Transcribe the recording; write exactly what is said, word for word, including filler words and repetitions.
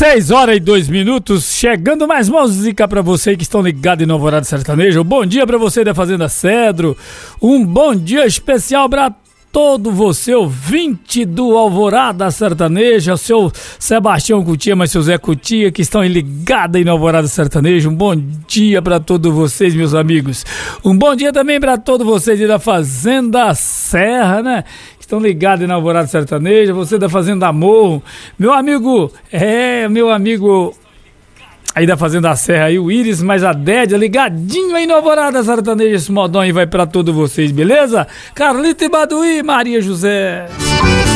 Seis horas e dois minutos, chegando mais música pra você que estão ligados em Alvorada Sertanejo. Bom dia pra você da Fazenda Cedro, um bom dia especial pra todo você, ouvinte do Alvorada Sertaneja, o seu Sebastião Cutia, mas seu Zé Cutia, que estão ligados aí no Alvorada Sertanejo. Um bom dia pra todos vocês, meus amigos. Um bom dia também pra todos vocês aí da Fazenda Serra, né? Estão ligados na Alvorada Sertaneja, você da Fazenda Amor, meu amigo, é, meu amigo aí da Fazenda Serra aí, o Iris, mais a Dédia, ligadinho aí na Alvorada Sertaneja, esse modão aí vai pra todos vocês, beleza? Carlito e Baduí, Maria José.